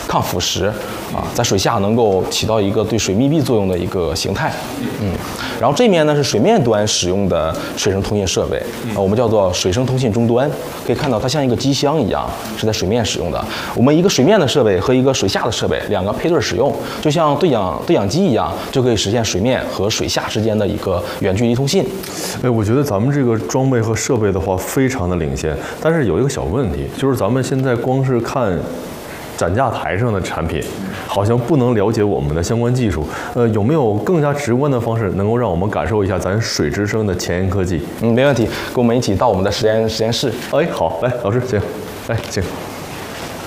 抗腐蚀啊，在水下能够起到一个对水密闭作用的一个形态。然后这面呢是水面端使用的水声通信设备，我们叫做水声通信终端。可以看到它像一个机箱一样，是在水面使用的。我们一个水面的设备和一个水下的设备两个配对使用，就像对讲机一样，就可以实现水面和水下之间的一个远距离通信。 我觉得咱们这个装备和设备的话非常的领先，但是有一个小问题，就是咱们现在光是看展架台上的产品，好像不能了解我们的相关技术。有没有更加直观的方式，能够让我们感受一下咱水之声的前沿科技？ 没问题，跟我们一起到我们的实验室。 好，来，老师请，来请。